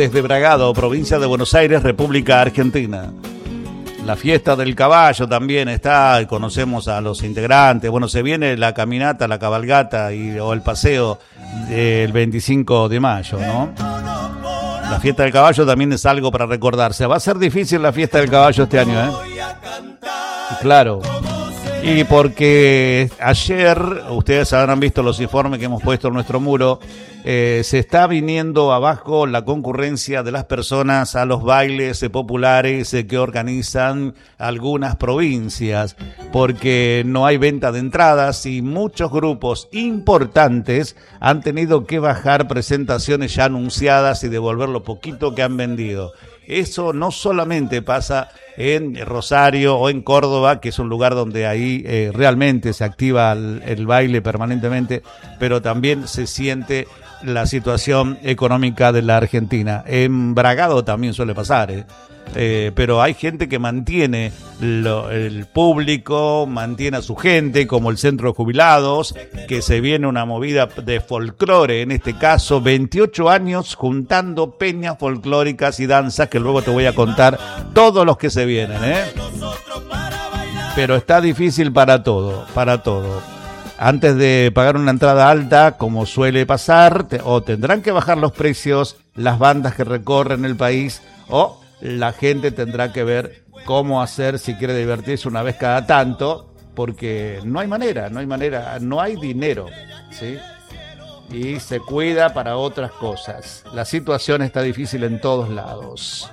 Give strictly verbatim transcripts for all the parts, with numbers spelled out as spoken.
desde Bragado, provincia de Buenos Aires, República Argentina. La fiesta del caballo también está, conocemos a los integrantes. Bueno, se viene la caminata, la cabalgata y, o el paseo del veinticinco de mayo, ¿no? La fiesta del caballo también es algo para recordarse. Va a ser difícil la fiesta del caballo este año, ¿eh? Claro. Y porque ayer, ustedes habrán visto los informes que hemos puesto en nuestro muro, eh, se está viniendo abajo la concurrencia de las personas a los bailes populares eh, que organizan algunas provincias, porque no hay venta de entradas y muchos grupos importantes han tenido que bajar presentaciones ya anunciadas y devolver lo poquito que han vendido. Eso no solamente pasa en Rosario o en Córdoba, que es un lugar donde ahí eh, realmente se activa el, el baile permanentemente, pero también se siente la situación económica de la Argentina. En Bragado también suele pasar, ¿eh? Eh, pero hay gente que mantiene lo, el público, mantiene a su gente, como el Centro de Jubilados, que se viene una movida de folclore, en este caso veintiocho años juntando peñas folclóricas y danzas, que luego te voy a contar todos los que se vienen, ¿eh? Pero está difícil para todo, para todo. Antes de pagar una entrada alta, como suele pasar, te, o tendrán que bajar los precios las bandas que recorren el país, o la gente tendrá que ver cómo hacer si quiere divertirse una vez cada tanto, porque no hay manera, no hay manera, no hay dinero, ¿sí? Y se cuida para otras cosas. La situación está difícil en todos lados.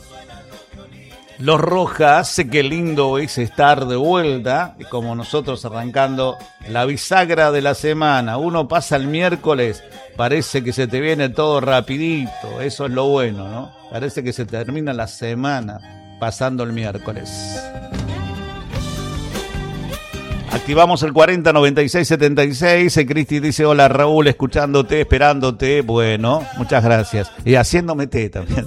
Los Rojas, qué lindo es estar de vuelta, como nosotros arrancando la bisagra de la semana. Uno pasa el miércoles, parece que se te viene todo rapidito, eso es lo bueno, ¿no? Parece que se termina la semana pasando el miércoles. Activamos el cuarenta noventa y seis setenta y seis. Cristi dice: hola Raúl, escuchándote, esperándote. Bueno, muchas gracias. Y haciéndome té también.